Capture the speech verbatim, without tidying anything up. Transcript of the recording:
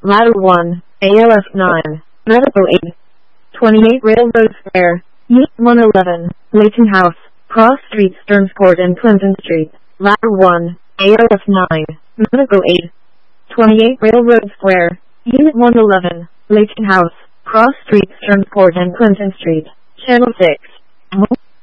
Ladder one, A L F nine, Medical Aid. twenty-eight Railroad Square, Unit one eleven, Layton House, Cross Street, Stearns Court and Clinton Street. Ladder one, A L F nine, Medical Aid. twenty-eight Railroad Square, Unit one eleven, Layton House, Cross Street, Stearns Court and Clinton Street. Channel six.